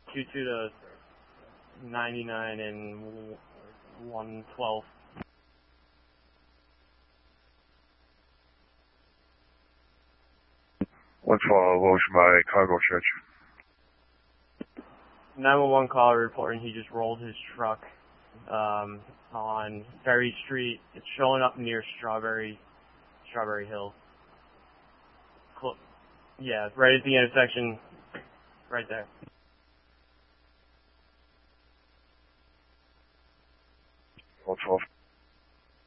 Q2 to 99 and 112. 112, what was my cargo church? 911 caller reporting he just rolled his truck on Ferry Street. It's showing up near Strawberry Hill. Yeah, right at the intersection, right there. 112.